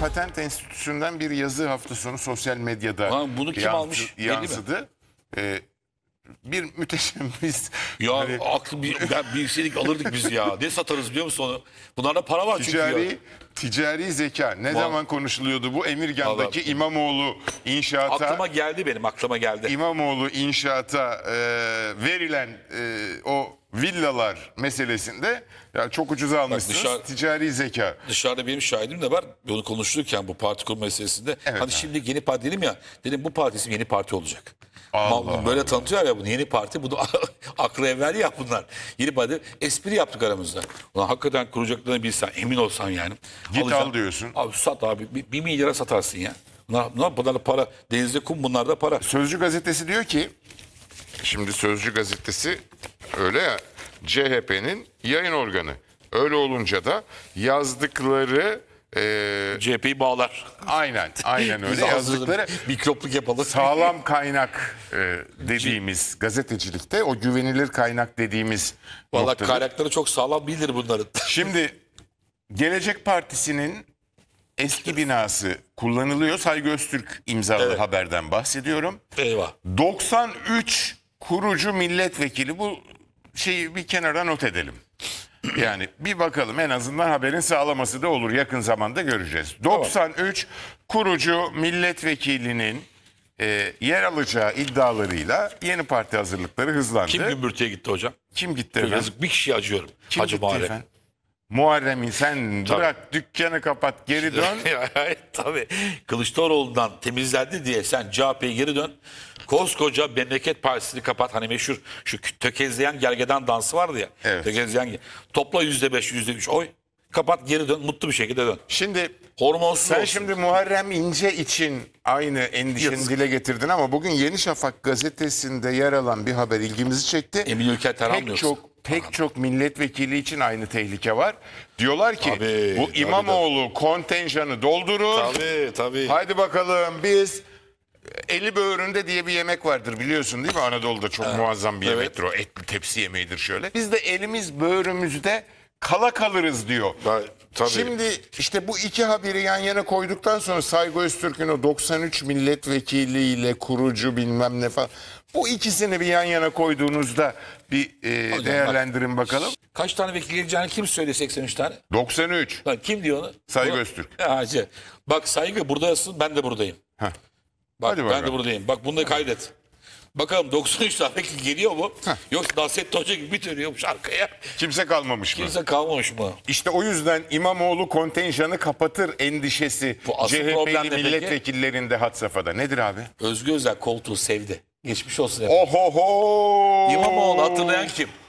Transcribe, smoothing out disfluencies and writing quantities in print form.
Patent Enstitüsü'nden bir yazı hafta sonu sosyal medyada Bunu kim almış? Belli mi? yansıdı. Bir müteşebbis. Ya hani ben bilseydik alırdık biz ya. Ne satarız biliyor musun onu? Bunlarda para var çünkü ya. ticari zeka. Ne zaman konuşuluyordu bu? Emirgan'daki Vallahi. İmamoğlu inşaata. Aklıma geldi benim, aklıma geldi. İmamoğlu inşaata verilen o villalar meselesinde ya çok ucuza almışsınız. Ticari zeka. Dışarıda benim şahidim de var. Bunu konuşurken bu parti kurma meselesinde. Evet, hani şimdi yeni parti dedim ya. Dedim bu parti ismi yeni parti olacak. Allah Böyle Allah. tanıtıyor ya bunu yeni parti. Bunu aklı evvel ya bunlar. Yeni parti. Espri yaptık aramızda. Ulan hakikaten kuracaklarını bilsen, emin olsan yani. Git Alacaksın. al diyorsun. Abi sat abi. 1 milyara satarsın ya. Bunlar para. Denizde kum, bunlar da para. Sözcü gazetesi diyor ki, şimdi Sözcü gazetesi öyle ya, CHP'nin yayın organı. Öyle olunca da yazdıkları CHP'yi bağlar. aynen öyle Biz yazdıkları mikropluk yapalım. sağlam kaynak dediğimiz gazetecilikte o güvenilir kaynak dediğimiz Vallahi noktada. kaynakları çok sağlam bilir bunların. Şimdi Gelecek Partisi'nin eski binası kullanılıyor. Saygı Öztürk imzalı haberden bahsediyorum. Eyvah. 93 kurucu milletvekili, bu şeyi bir kenara not edelim. Yani bir bakalım, en azından haberin sağlaması da olur. Yakın zamanda göreceğiz. 93 kurucu milletvekilinin yer alacağı iddialarıyla yeni parti hazırlıkları hızlandı. Kim gümbürtüye gitti hocam? Kim gitti Çok efendim? yazık, bir kişiye acıyorum. Kim Hacı gitti Muharrem. efendim? Muharrem'i sen bırak, dükkanı kapat, geri dön. Tabii. Kılıçdaroğlu'ndan temizlendi diye sen CHP'ye geri dön. Koskoca Memleket Partisi'ni kapat. Hani meşhur şu tökezleyen gergedan dansı vardı ya. Evet. Tökezleyen. Topla %5, %3 oy. Kapat, geri dön. Mutlu bir şekilde dön. Şimdi Hormonsuz sen olsun. şimdi Muharrem İnce için aynı endişeni Yazık. dile getirdin ama bugün Yeni Şafak gazetesinde yer alan bir haber ilgimizi çekti. Emin Ülker Terhan mı yoksa? Pek çok milletvekili için aynı tehlike var. Diyorlar ki Tabii, bu İmamoğlu kontenjanı doldurur. Tabii. Haydi bakalım biz, eli böğründe diye bir yemek vardır biliyorsun değil mi? Anadolu'da çok muazzam bir yemektir o. Etli tepsi yemeğidir şöyle. Biz de elimiz böğrümüzde kala kalırız diyor. Tabii. Şimdi işte bu iki haberi yan yana koyduktan sonra Saygı Öztürk'ün o 93 milletvekiliyle kurucu bilmem ne falan, bu ikisini bir yan yana koyduğunuzda bir değerlendirin bakalım. Kaç tane vekil geleceğini kim söyledi, 83 tane? 93. Lan kim diyor onu? Saygı Öztürk. Hacı. Bak Saygı buradasın, ben de buradayım. Heh. Bak Hadi ben bakalım. de buradayım. Bak bunu da kaydet. Bakalım 93 tane vekil geliyor mu? Yoksa Nasrettin Hoca gibi bir dönüyormuş arkaya. Kimse kalmamış mı? Kimse kalmamış mı? İşte o yüzden İmamoğlu kontenjanı kapatır endişesi Bu asıl problem CHP'li ne peki? milletvekillerinde had safhada. Nedir abi? Özgür Özel koltuğu sevdi. Geçmiş olsun efendim. Ohoho! İmamoğlu hatırlayan kim?